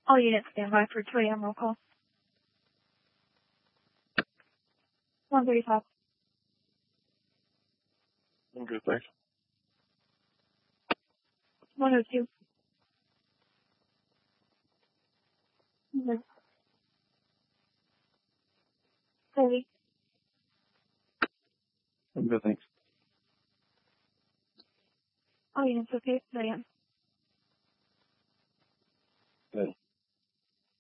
All units stand by for 2 a.m. roll call. 135. I'm good, thanks. 102. Okay. 30. I'm good, thanks. All units okay, 2 a.m. Good.